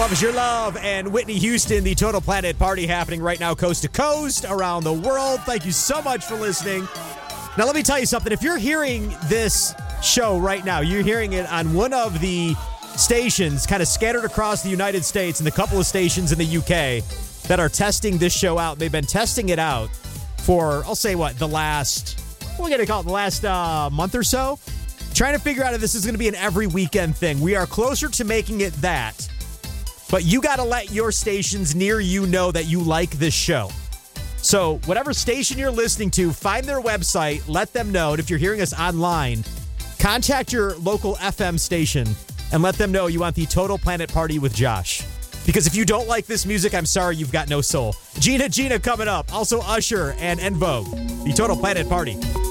Love Is Your Love and Whitney Houston, the Total Planet Party happening right now coast to coast around the world. Thank you so much for listening. Now, let me tell you something. If you're hearing this show right now, you're hearing it on one of the stations kind of scattered across the United States and the couple of stations in the UK that are testing this show out. They've been testing it out for, I'll say the last month or so. Trying to figure out if this is going to be an every weekend thing. We are closer to making it that. But you got to let your stations near you know that you like this show. So whatever station you're listening to, find their website, let them know. And if you're hearing us online, contact your local FM station and let them know you want the Total Planet Party with Josh. Because if you don't like this music, I'm sorry, you've got no soul. Gina coming up. Also Usher and En Vogue, the Total Planet Party.